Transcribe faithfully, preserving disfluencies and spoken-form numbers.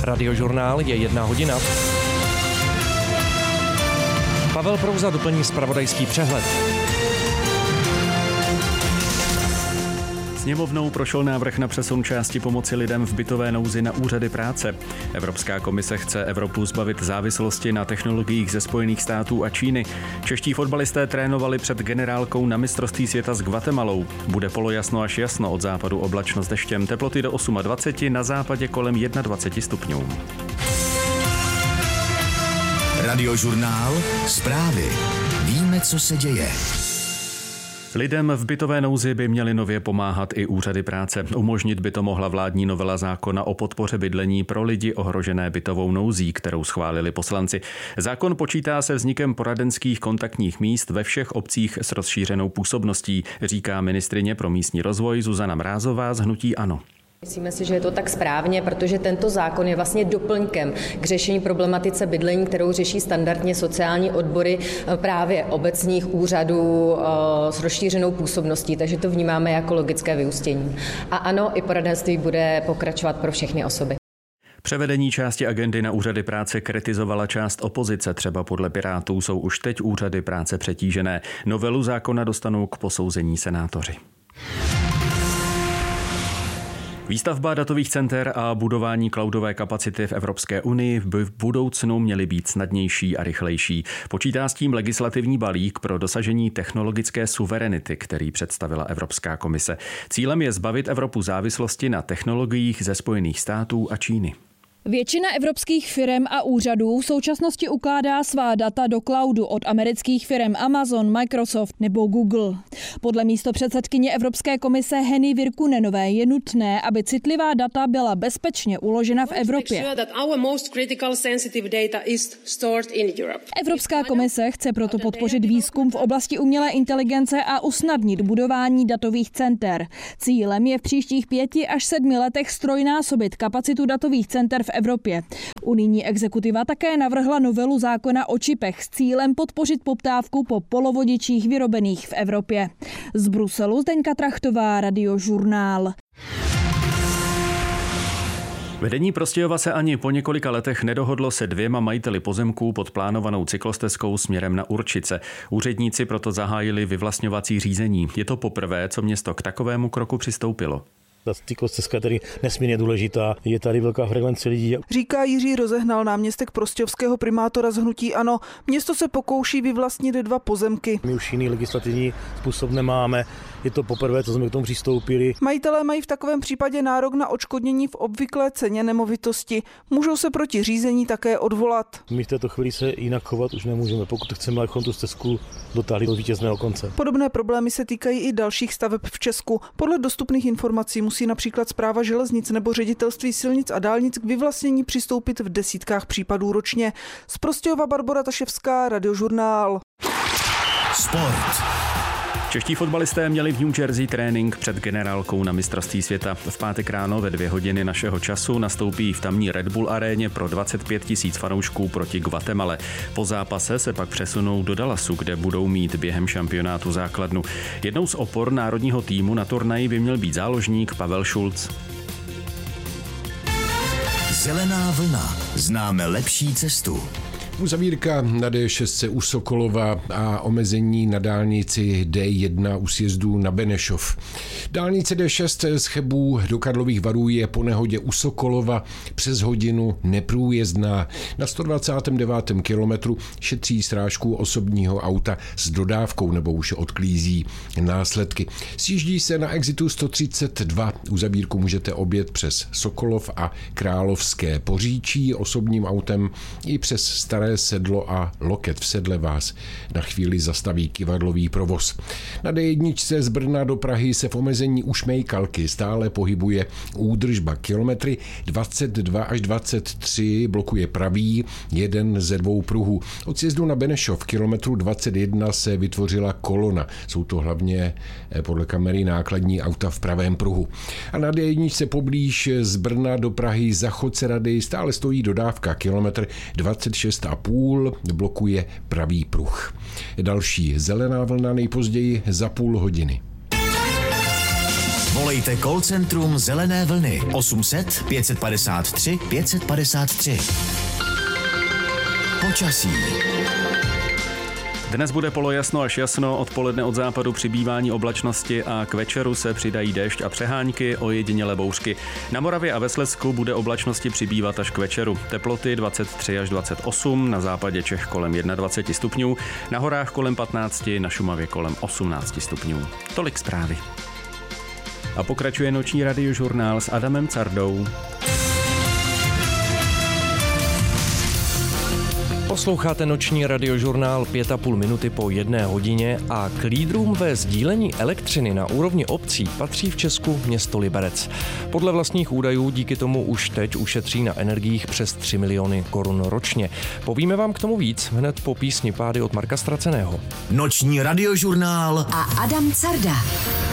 Radiožurnál je jedna hodina. Pavel Prouza doplní zpravodajský přehled. Sněmovnou prošel návrh na přesun části pomoci lidem v bytové nouzi na úřady práce. Evropská komise chce Evropu zbavit závislosti na technologiích ze Spojených států a Číny. Čeští fotbalisté trénovali před generálkou na mistrovství světa s Guatemalou. Bude polojasno až jasno, od západu oblačno s deštěm, teploty do dvacet osm, na západě kolem dvacet jedna stupňů. Radiožurnál, zprávy. Víme, co se děje. Lidem v bytové nouzi by měly nově pomáhat i úřady práce. Umožnit by to mohla vládní novela zákona o podpoře bydlení pro lidi ohrožené bytovou nouzí, kterou schválili poslanci. Zákon počítá se vznikem poradenských kontaktních míst ve všech obcích s rozšířenou působností, říká ministryně pro místní rozvoj Zuzana Mrázová z hnutí ANO. Myslíme si, že je to tak správně, protože tento zákon je vlastně doplňkem k řešení problematice bydlení, kterou řeší standardně sociální odbory právě obecních úřadů s rozšířenou působností, takže to vnímáme jako logické vyústění. A ano, i poradenství bude pokračovat pro všechny osoby. Převedení části agendy na úřady práce kritizovala část opozice, třeba podle Pirátů jsou už teď úřady práce přetížené. Novelu zákona dostanou k posouzení senátoři. Výstavba datových center a budování cloudové kapacity v Evropské unii by v budoucnu měly být snadnější a rychlejší. Počítá s tím legislativní balík pro dosažení technologické suverenity, který představila Evropská komise. Cílem je zbavit Evropu závislosti na technologiích ze Spojených států a Číny. Většina evropských firem a úřadů v současnosti ukládá svá data do cloudu od amerických firem Amazon, Microsoft nebo Google. Podle místopředsedkyně Evropské komise Henny Virkkunenové je nutné, aby citlivá data byla bezpečně uložena v Evropě. Evropská komise chce proto podpořit výzkum v oblasti umělé inteligence a usnadnit budování datových center. Cílem je v příštích pěti až sedmi letech ztrojnásobit kapacitu datových center v Evropě. Unijní exekutiva také navrhla novelu zákona o čipech s cílem podpořit poptávku po polovodičích vyrobených v Evropě. Z Bruselu Zdeňka Trachtová, Radiožurnál. Vedení Prostějova se ani po několika letech nedohodlo se dvěma majiteli pozemků pod plánovanou cyklostezkou směrem na Určice. Úředníci proto zahájili vyvlastňovací řízení. Je to poprvé, co město k takovému kroku přistoupilo. Ta cyklostezka je tady nesmírně důležitá, je tady velká frekvence lidí. Říká Jiří Rozehnal, náměstek prostějovského primátora z hnutí ANO. Město se pokouší vyvlastnit dva pozemky. My už jiný legislativní způsob nemáme, je to poprvé, co jsme k tomu přistoupili. Majitelé mají v takovém případě nárok na odškodnění v obvyklé ceně nemovitosti. Můžou se proti řízení také odvolat. My v této chvíli se jinak chovat už nemůžeme, pokud chceme, abychom tu stezku dotáhli do vítězného konce. Podobné problémy se týkají i dalších staveb v Česku. Podle dostupných informací musí například Správa železnic nebo Ředitelství silnic a dálnic k vyvlastnění přistoupit v desítkách případů ročně. Z Prostějova Barbora Taševská, Radiožurnál. Sport. Čeští fotbalisté měli v New Jersey trénink před generálkou na mistrovství světa. V pátek ráno ve dvě hodiny našeho času nastoupí v tamní Red Bull aréně pro dvacet pět tisíc fanoušků proti Guatemale. Po zápase se pak přesunou do Dallasu, kde budou mít během šampionátu základnu. Jednou z opor národního týmu na turnaji by měl být záložník Pavel Šulc. Zelená vlna. Známe lepší cestu. Uzavírka na D šest u Sokolova a omezení na dálnici D jedna u sjezdu na Benešov. Dálnice D šest z Chebů do Karlových Varů je po nehodě u Sokolova přes hodinu neprůjezdná. Na sto dvacátém devátém kilometru šetří srážku osobního auta s dodávkou nebo už odklízí následky. Sjíždí se na exitu sto třicet dva. Uzavírku můžete objet přes Sokolov a Královské Poříčí osobním autem i přes Staré Sedlo a Loket. V Sedle vás na chvíli zastaví kyvadlový provoz. Na D jedna z Brna do Prahy se v omezení u Šmejkalky stále pohybuje údržba. Kilometry dvacet dva až dvacet tři blokuje pravý jeden ze dvou pruhů. Od sjezdu na Benešov kilometru dvacet jedna se vytvořila kolona. Jsou to hlavně podle kamery nákladní auta v pravém pruhu. A na D jedna se poblíž z Brna do Prahy za Chodce Rady stále stojí dodávka. Kilometr dvacet šest a půl blokuje pravý pruh. Další zelená vlna nejpozději za půl hodiny. Volejte call centrum Zelené vlny osm set pět padesát tři pět padesát tři. Počasí. Dnes bude polojasno až jasno, odpoledne od západu přibývání oblačnosti a k večeru se přidají déšť a přehánky, ojedinělé bouřky. Na Moravě a ve Slezsku bude oblačnosti přibývat až k večeru. Teploty dvacet tři až dvacet osm, na západě Čech kolem dvacet jedna stupňů, na horách kolem patnáct, na Šumavě kolem osmnáct stupňů. Tolik zprávy. A pokračuje noční radiožurnál s Adamem Cardou. Posloucháte noční radiožurnál pět a půl minuty po jedné hodině a k lídrům ve sdílení elektřiny na úrovni obcí patří v Česku město Liberec. Podle vlastních údajů díky tomu už teď ušetří na energiích přes tři miliony korun ročně. Povíme vám k tomu víc hned po písni Pády od Marka Straceného. Noční radiožurnál a Adam Carda.